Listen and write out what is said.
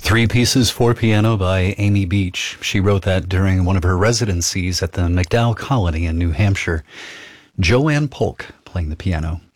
Three Pieces for Piano by Amy Beach. She wrote that during one of her residencies at the MacDowell Colony in New Hampshire. Joanne Polk playing the piano.